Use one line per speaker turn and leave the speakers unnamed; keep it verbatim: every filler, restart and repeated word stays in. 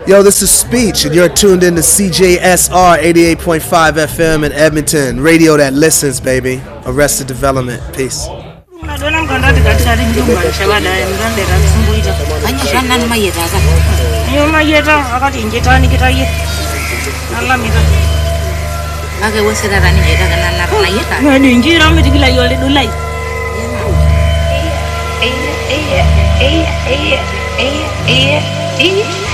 Yo, this is Speech, and you're tuned in to C J S R eighty-eight point five F M in Edmonton. Radio that listens, baby. Arrested Development. Peace.
Okay, what's it that I need to get?
I need to get on with the like your little life.
Eh, eh, eh, eh, eh, eh, eh.